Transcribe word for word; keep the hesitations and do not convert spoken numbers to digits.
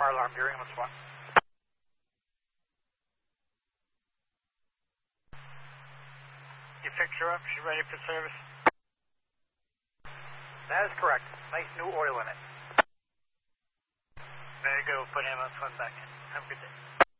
Fire alarm, your ambulance one. You fix her up, she's ready for service? That is correct. Nice new oil in it. There you go, put ambulance one back in. Have a good day.